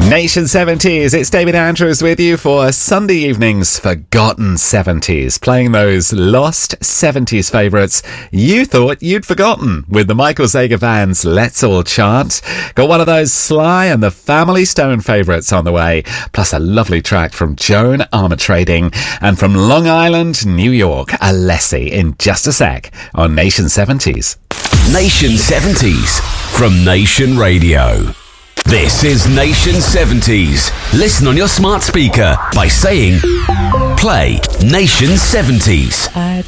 Nation 70s, it's David Andrews with you for Sunday evening's Forgotten 70s, playing those lost 70s favourites you thought you'd forgotten with the Michael Zager Band's Let's All Chant. Got one of those Sly and the Family Stone favourites on the way, plus a lovely track from Joan Armatrading, and from Long Island, New York, Alessi in just a sec on Nation 70s. Nation 70s from Nation Radio. This is Nation 70s. Listen on your smart speaker by saying, play Nation 70s. I